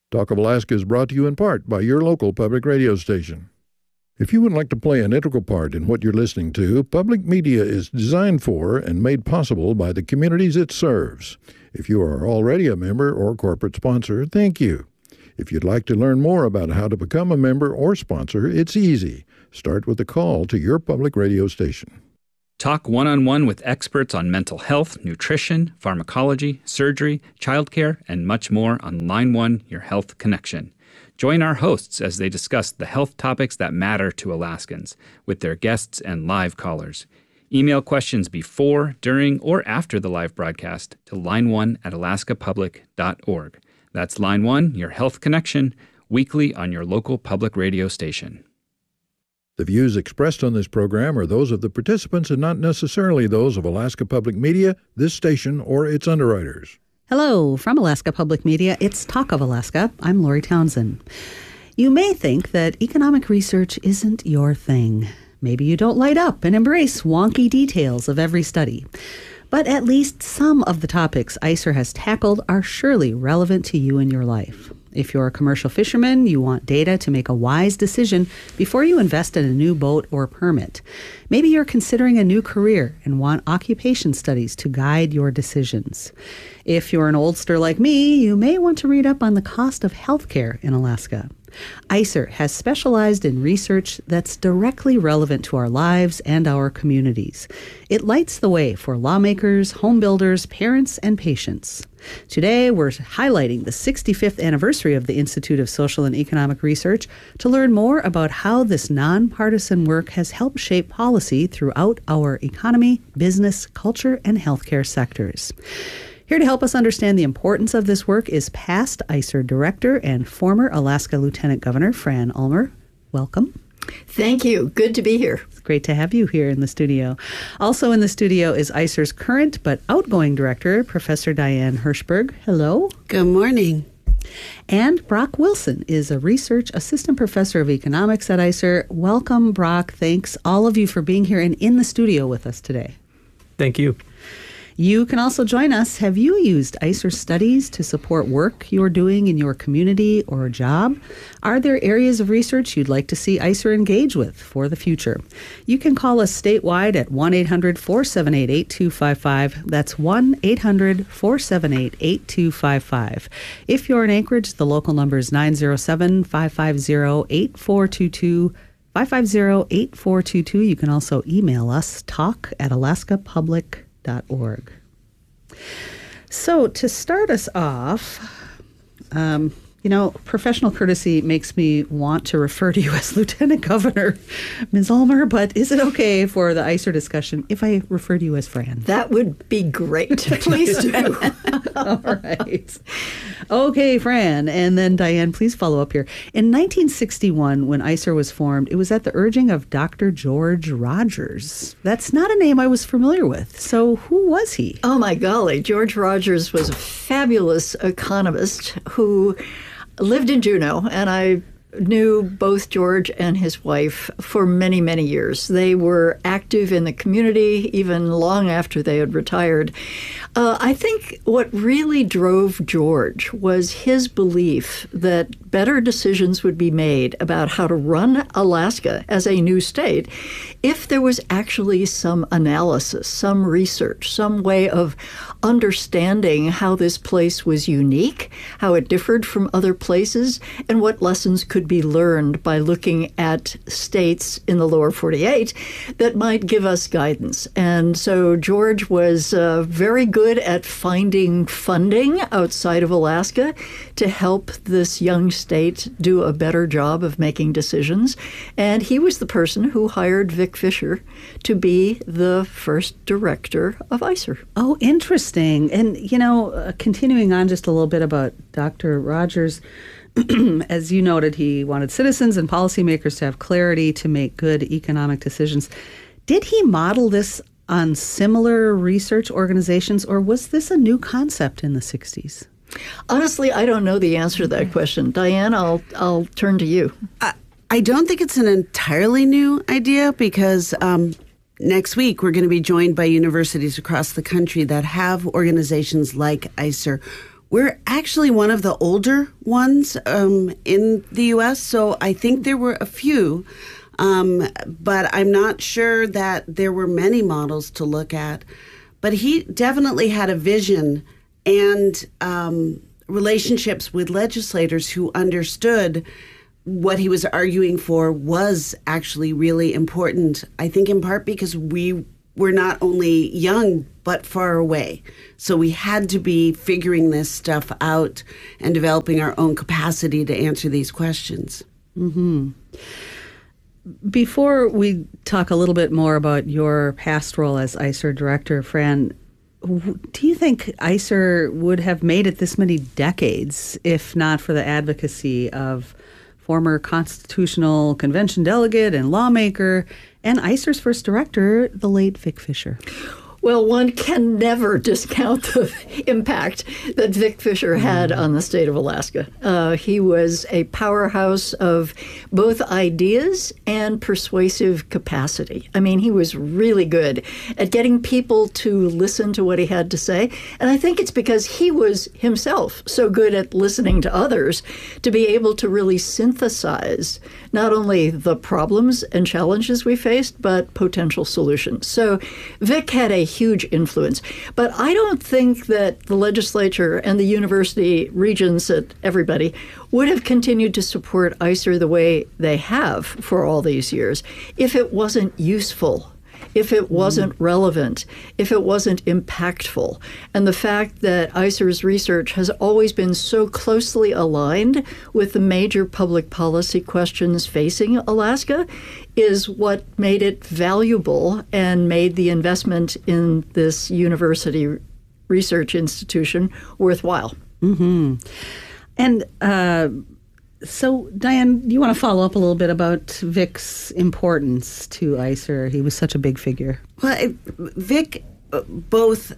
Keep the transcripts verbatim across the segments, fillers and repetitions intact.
Talk of Alaska is brought to you in part by your local public radio station. If you would like to play an integral part in what you're listening to, public media is designed for and made possible by the communities it serves. If you are already a member or corporate sponsor, thank you. If you'd like to learn more about how to become a member or sponsor, it's easy. Start with a call to your public radio station. Talk one-on-one with experts on mental health, nutrition, pharmacology, surgery, childcare, and much more on Line One, Your Health Connection. Join our hosts as they discuss the health topics that matter to Alaskans with their guests and live callers. Email questions before, during, or after the live broadcast to line one at alaska public dot org. That's Line One, Your Health Connection, weekly on your local public radio station. The views expressed on this program are those of the participants and not necessarily those of Alaska Public Media, this station, or its underwriters. Hello, from Alaska Public Media, it's Talk of Alaska. I'm Lori Townsend. You may think that economic research isn't your thing. Maybe you don't light up and embrace wonky details of every study. But at least some of the topics I C E R has tackled are surely relevant to you in your life. If you're a commercial fisherman, you want data to make a wise decision before you invest in a new boat or permit. Maybe you're considering a new career and want occupation studies to guide your decisions. If you're an oldster like me, you may want to read up on the cost of healthcare in Alaska. I C E R has specialized in research that's directly relevant to our lives and our communities. It lights the way for lawmakers, home builders, parents, and patients. Today, we're highlighting the sixty-fifth anniversary of the Institute of Social and Economic Research to learn more about how this nonpartisan work has helped shape policy throughout our economy, business, culture, and healthcare sectors. Here to help us understand the importance of this work is past I C E R director and former Alaska Lieutenant Governor Fran Ulmer. Welcome. Thank you. Good to be here. It's great to have you here in the studio. Also in the studio is I C E R's current but outgoing director, Professor Diane Hirschberg. Hello. Good morning. And Brock Wilson is a research assistant professor of economics at I C E R. Welcome, Brock. Thanks all of you for being here and in the studio with us today. Thank you. You can also join us. Have you used I C E R studies to support work you're doing in your community or job? Are there areas of research you'd like to see I C E R engage with for the future? You can call us statewide at one eight hundred four seven eight eight two five five. That's one eight hundred four seven eight eight two five five. If you're in Anchorage, the local number is nine zero seven, five five zero, eight four two two. five five zero, eight four two two. You can also email us, talk at alaska public dot org. So to start us off, um, you know, professional courtesy makes me want to refer to you as Lieutenant Governor, Miz Ulmer, but is it okay for the I C E R discussion if I refer to you as Fran? That would be great. Please do. All right. Okay, Fran. And then Diane, please follow up here. In nineteen sixty-one, when I C E R was formed, it was at the urging of Doctor George Rogers. That's not a name I was familiar with. So who was he? Oh, my golly. George Rogers was a fabulous economist who lived in Juneau, and I knew both George and his wife for many, many years. They were active in the community even long after they had retired. Uh, I think what really drove George was his belief that better decisions would be made about how to run Alaska as a new state if there was actually some analysis, some research, some way of understanding how this place was unique, how it differed from other places, and what lessons could be learned by looking at states in the lower forty-eight that might give us guidance. And so George was uh, very good at finding funding outside of Alaska to help this young state do a better job of making decisions. And he was the person who hired Vic Fisher to be the first director of I C E R. Oh, interesting. And, you know, uh, continuing on just a little bit about Doctor Rogers, as you noted, he wanted citizens and policymakers to have clarity to make good economic decisions. Did he model this on similar research organizations, or was this a new concept in the sixties? Honestly, I don't know the answer to that question. Diane, I'll I'll turn to you. I, I don't think it's an entirely new idea because um, next week we're going to be joined by universities across the country that have organizations like I C E R we're actually one of the older ones um, in the U S, so I think there were a few, um, but I'm not sure that there were many models to look at. But he definitely had a vision and um, relationships with legislators who understood what he was arguing for was actually really important, I think in part because we were not only young, but far away. So we had to be figuring this stuff out and developing our own capacity to answer these questions. Mm-hmm. Before we talk a little bit more about your past role as I C E R director, Fran, do you think I C E R would have made it this many decades if not for the advocacy of former Constitutional Convention delegate and lawmaker and I C E R's first director, the late Vic Fisher? Well, one can never discount the impact that Vic Fisher had on the state of Alaska. Uh, he was a powerhouse of both ideas and persuasive capacity. I mean, he was really good at getting people to listen to what he had to say. And I think it's because he was himself so good at listening to others to be able to really synthesize not only the problems and challenges we faced, but potential solutions. So Vic had a huge influence. But I don't think that the legislature and the university regents, at everybody, would have continued to support I C E R the way they have for all these years if it wasn't useful, if it wasn't mm. relevant, if it wasn't impactful. And the fact that I C E R's research has always been so closely aligned with the major public policy questions facing Alaska is what made it valuable and made the investment in this university research institution worthwhile. Mm-hmm. And uh, so, Diane, you want to follow up a little bit about Vic's importance to I C E R? He was such a big figure. Well, it, Vic, uh, both,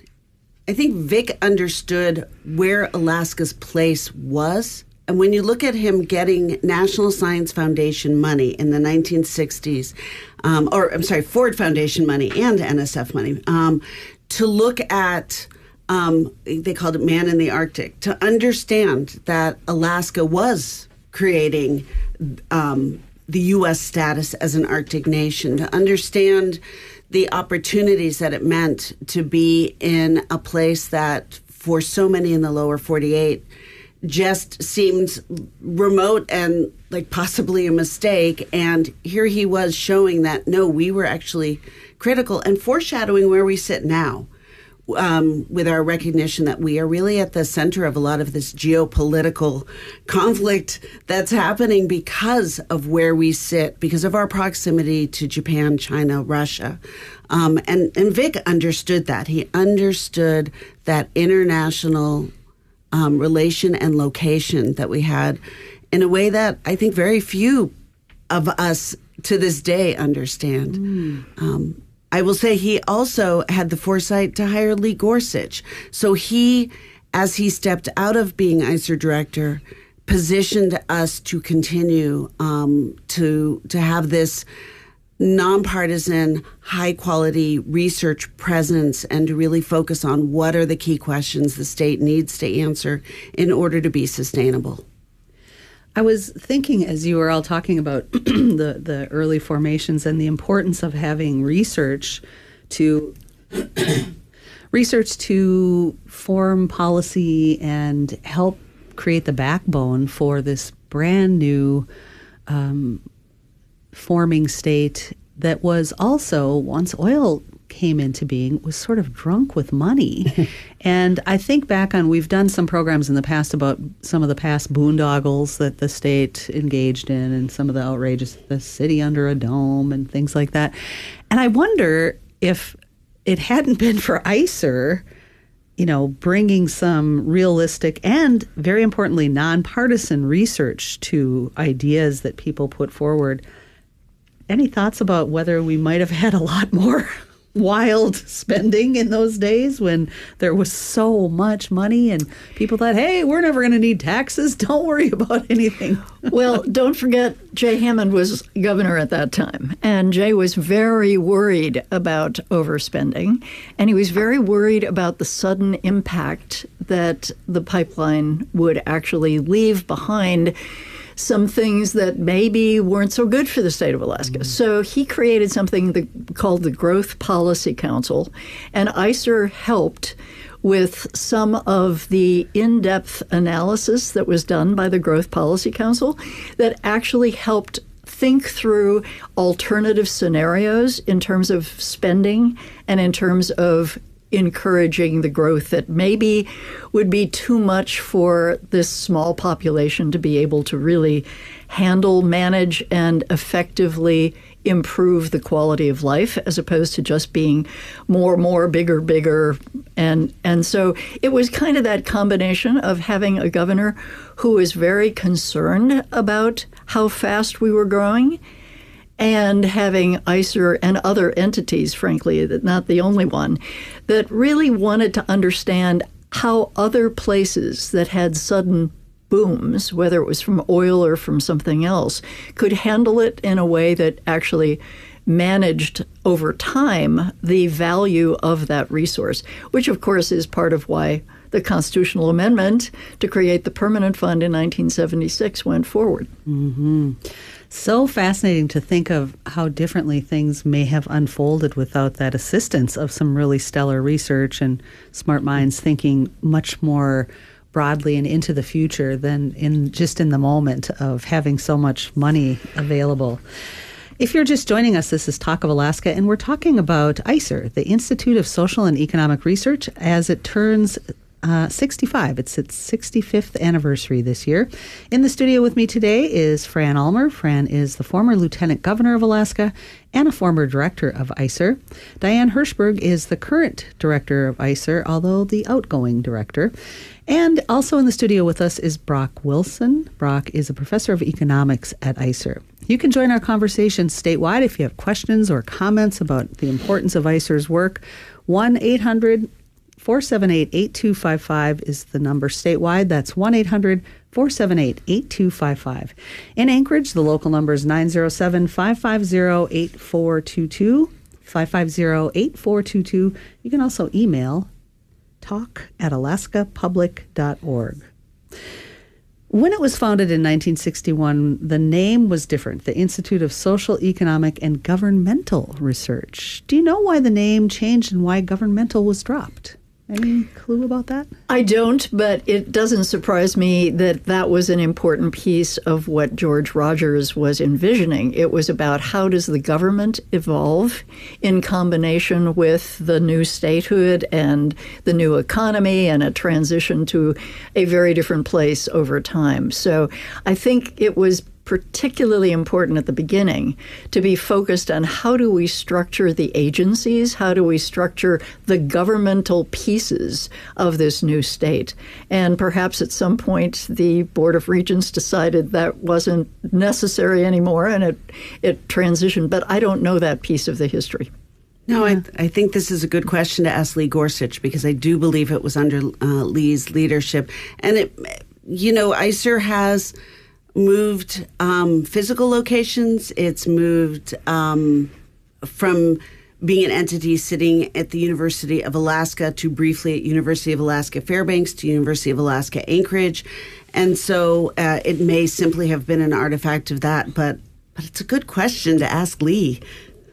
I think Vic understood where Alaska's place was. And when you look at him getting National Science Foundation money in the nineteen sixties, um, or I'm sorry, Ford Foundation money and N S F money, um, to look at, um, they called it Man in the Arctic, to understand that Alaska was creating um, the U S status as an Arctic nation, to understand the opportunities that it meant to be in a place that for so many in the lower forty-eight just seemed remote and like possibly a mistake. And here he was showing that, no, we were actually critical and foreshadowing where we sit now um, with our recognition that we are really at the center of a lot of this geopolitical conflict that's happening because of where we sit, because of our proximity to Japan, China, Russia. Um, and, and Vic understood that. He understood that international Um, relation and location that we had in a way that I think very few of us to this day understand. Mm. Um, I will say he also had the foresight to hire Lee Gorsuch. So he, as he stepped out of being I C E R director, positioned us to continue um, to to have this nonpartisan, high-quality research presence and to really focus on what are the key questions the state needs to answer in order to be sustainable. I was thinking as you were all talking about the, the early formations and the importance of having research to research to form policy and help create the backbone for this brand new um, forming state that was also, once oil came into being, was sort of drunk with money. And I think back on, we've done some programs in the past about some of the past boondoggles that the state engaged in and some of the outrageous, the city under a dome and things like that. And I wonder if it hadn't been for I C E R, you know, bringing some realistic and, very importantly, nonpartisan research to ideas that people put forward. Any thoughts about whether we might have had a lot more wild spending in those days when there was so much money and people thought, hey, we're never going to need taxes. Don't worry about anything. Well, don't forget, Jay Hammond was governor at that time, and Jay was very worried about overspending, and he was very worried about the sudden impact that the pipeline would actually leave behind some things that maybe weren't so good for the state of Alaska. Mm-hmm. So he created something that, called the Growth Policy Council, and I C E R helped with some of the in-depth analysis that was done by the Growth Policy Council that actually helped think through alternative scenarios in terms of spending and in terms of encouraging the growth that maybe would be too much for this small population to be able to really handle, manage, and effectively improve the quality of life, as opposed to just being more, more, bigger, bigger. And and so it was kind of that combination of having a governor who was very concerned about how fast we were growing, and having I C E R and other entities, frankly, that not the only one, that really wanted to understand how other places that had sudden booms, whether it was from oil or from something else, could handle it in a way that actually managed over time the value of that resource, which of course is part of why the constitutional amendment to create the permanent fund in nineteen seventy-six went forward. Mm-hmm. So fascinating to think of how differently things may have unfolded without that assistance of some really stellar research and smart minds thinking much more broadly and into the future than in just in the moment of having so much money available. If you're just joining us, this is Talk of Alaska, and we're talking about I C E R, the Institute of Social and Economic Research, as it turns Uh, sixty-five. It's its sixty-fifth anniversary this year. In the studio with me today is Fran Ulmer. Fran is the former Lieutenant Governor of Alaska and a former director of I C E R. Diane Hirschberg is the current director of I C E R, although the outgoing director. And also in the studio with us is Brock Wilson. Brock is a professor of economics at I C E R. You can join our conversation statewide if you have questions or comments about the importance of I C E R's work. one eight hundred four seven eight eight two five five is the number statewide. That's one eight hundred four seven eight eight two five five. In Anchorage, the local number is nine zero seven five five zero eight four two two, five five zero eight four two two. You can also email talk at alaska public dot org. When it was founded in nineteen sixty-one, the name was different, the Institute of Social, Economic, and Governmental Research. Do you know why the name changed and why governmental was dropped? Any clue about that? I don't, but it doesn't surprise me that that was an important piece of what George Rogers was envisioning. It was about how does the government evolve in combination with the new statehood and the new economy and a transition to a very different place over time. So I think it was particularly important at the beginning to be focused on how do we structure the agencies, how do we structure the governmental pieces of this new state. And perhaps at some point the Board of Regents decided that wasn't necessary anymore and it, it transitioned, but I don't know that piece of the history. No, I, I think this is a good question to ask Lee Gorsuch, because I do believe it was under uh, Lee's leadership. And, it, you know, I C E R has moved um, physical locations. It's moved um, from being an entity sitting at the University of Alaska to briefly at University of Alaska Fairbanks to University of Alaska Anchorage. And so uh, it may simply have been an artifact of that, but but it's a good question to ask Lee.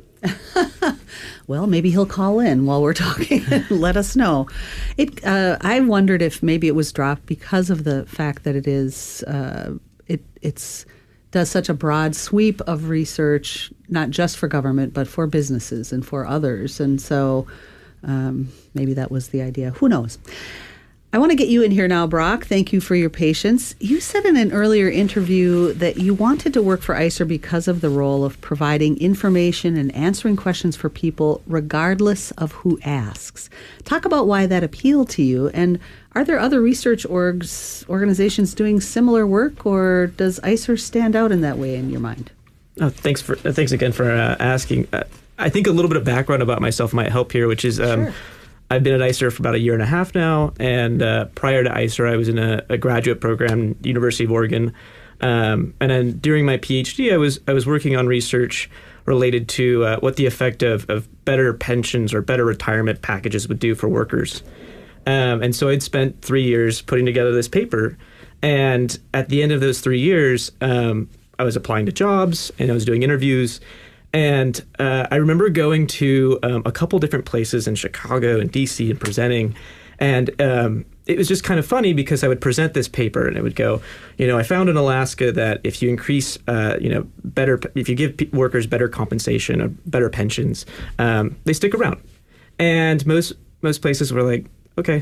Well, maybe he'll call in while we're talking and let us know. It. Uh, I wondered if maybe it was dropped because of the fact that it is uh, it it's does such a broad sweep of research, not just for government, but for businesses and for others. And so um, maybe that was the idea. Who knows? I want to get you in here now, Brock. Thank you for your patience. You said in an earlier interview that you wanted to work for I C E R because of the role of providing information and answering questions for people regardless of who asks. Talk about why that appealed to you, and are there other research orgs, organizations doing similar work, or does I C E R stand out in that way in your mind? Oh, thanks for uh, thanks again for uh, asking. Uh, I think a little bit of background about myself might help here, which is um, Sure. I've been at I C E R for about a year and a half now, and uh, prior to I C E R, I was in a, a graduate program at the University of Oregon, um, and then during my PhD, I was I was working on research related to uh, what the effect of, of better pensions or better retirement packages would do for workers. Um, and so I'd spent three years putting together this paper, and at the end of those three years, um, I was applying to jobs and I was doing interviews. And uh, I remember going to um, a couple different places in Chicago and D C and presenting. And um, it was just kind of funny because I would present this paper and it would go, you know, I found in Alaska that if you increase, uh, you know, better, if you give p- workers better compensation or better pensions, um, they stick around. And most most places were like, okay.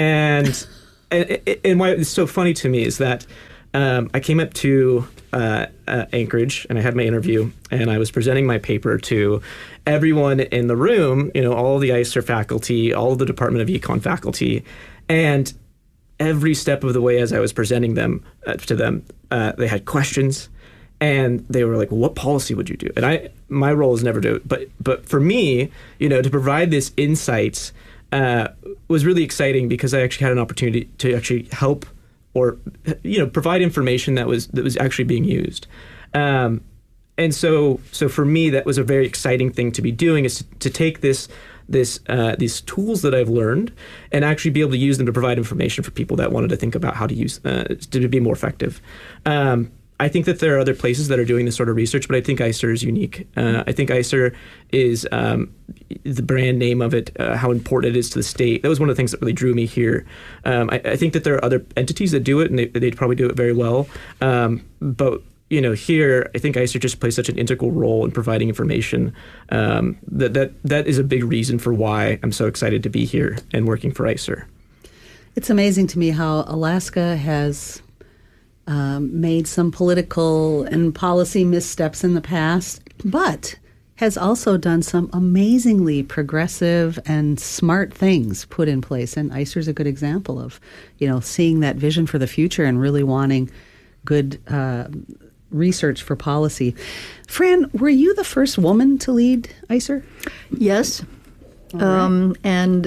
And and, and why it's so funny to me is that um, I came up to uh, uh, Anchorage and I had my interview and I was presenting my paper to everyone in the room, you know, all the I C E R faculty, all of the Department of Econ faculty, and every step of the way as I was presenting them uh, to them, uh, they had questions and they were like, well, what policy would you do? And I, my role is never to, but, but for me, you know, to provide this insights uh, was really exciting because I actually had an opportunity to actually help or, you know, provide information that was that was actually being used. Um, and so so for me, that was a very exciting thing to be doing, is to, to take this this uh, these tools that I've learned and actually be able to use them to provide information for people that wanted to think about how to use uh, to be more effective. Um, I think that there are other places that are doing this sort of research, but I think I C E R is unique. Uh, I think I C E R is um, the brand name of it, uh, how important it is to the state. That was one of the things that really drew me here. Um, I, I think that there are other entities that do it, and they, they'd probably do it very well. Um, but you know, here I think I C E R just plays such an integral role in providing information. Um, that that that is a big reason for why I'm so excited to be here and working for I C E R. It's amazing to me how Alaska has Um, made some political and policy missteps in the past, but has also done some amazingly progressive and smart things put in place. And I C E R is a good example of, you know, seeing that vision for the future and really wanting good uh, research for policy. Fran, were you the first woman to lead I C E R? Yes. All Um, right. and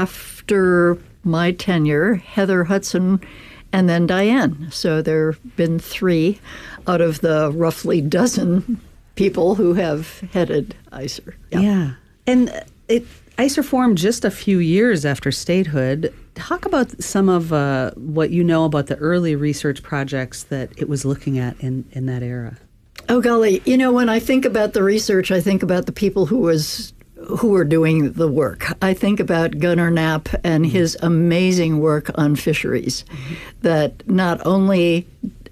after my tenure, Heather Hudson and then Diane. So there have been three out of the roughly dozen people who have headed I C E R. Yeah. yeah. And it, I C E R formed just a few years after statehood. Talk about some of uh, what you know about the early research projects that it was looking at in, in that era. Oh, golly. You know, when I think about the research, I think about the people who was who were doing the work. I think about Gunnar Knapp and his amazing work on fisheries mm-hmm. that not only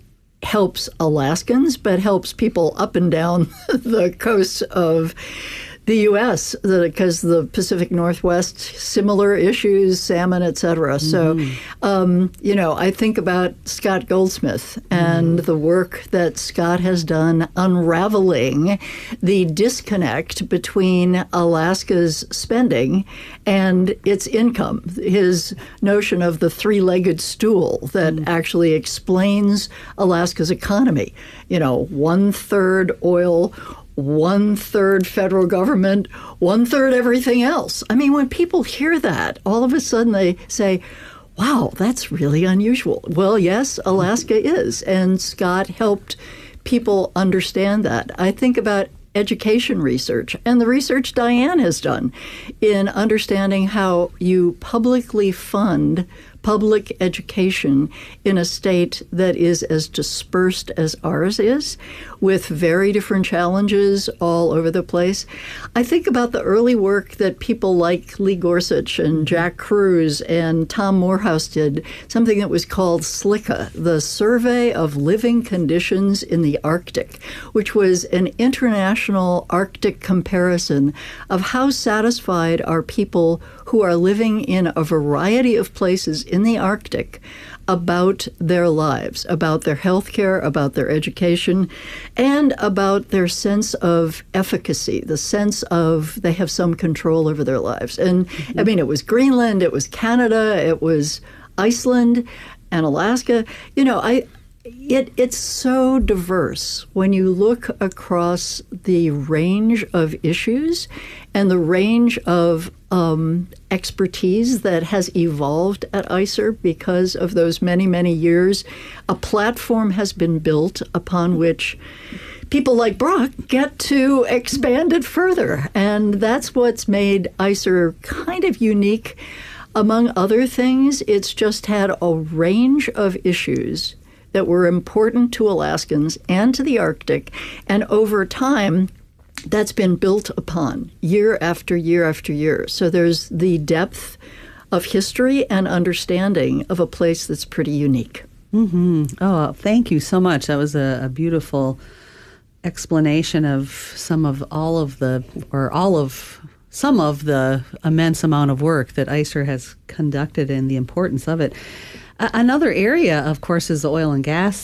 helps Alaskans, but helps people up and down the coasts of the U S, because the, the Pacific Northwest, similar issues, salmon, et cetera. Mm-hmm. So, um, you know, I think about Scott Goldsmith and mm-hmm. the work that Scott has done unraveling the disconnect between Alaska's spending and its income. His notion of the three-legged stool that mm-hmm. actually explains Alaska's economy. You know, one-third oil, one-third federal government, one-third everything else. I mean, when people hear that, all of a sudden they say, wow, that's really unusual. Well, yes, Alaska is. And Scott helped people understand that. I think about education research and the research Diane has done in understanding how you publicly fund public education in a state that is as dispersed as ours is, with very different challenges all over the place. I think about the early work that people like Lee Gorsuch and Jack Kruse and Tom Morehouse did, something that was called SLICA, the Survey of Living Conditions in the Arctic, which was an international Arctic comparison of how satisfied are people who are living in a variety of places in the Arctic about their lives, about their health care, about their education, and about their sense of efficacy, the sense of they have some control over their lives. And mm-hmm. I mean, it was Greenland, it was Canada, it was Iceland and Alaska. You know, I It, it's so diverse when you look across the range of issues and the range of um, expertise that has evolved at I C E R because of those many, many years. A platform has been built upon which people like Brock get to expand it further. And that's what's made I C E R kind of unique. Among other things, it's just had a range of issues that were important to Alaskans and to the Arctic. And over time, that's been built upon year after year after year. So there's the depth of history and understanding of a place that's pretty unique. Mm-hmm. Oh, thank you so much. That was a, a beautiful explanation of some of all of the, or all of some of the immense amount of work that I C E R has conducted and the importance of it. Uh, another area, of course, is the oil and gas